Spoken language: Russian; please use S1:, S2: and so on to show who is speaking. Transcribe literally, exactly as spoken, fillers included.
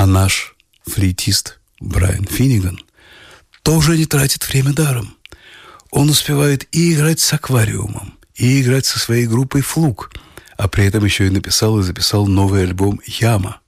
S1: наш флейтист Брайан Финниган тоже не тратит время даром. Он успевает и играть с аквариумом, и играть со своей группой «Флук», а при этом еще и написал и записал новый альбом «Яма».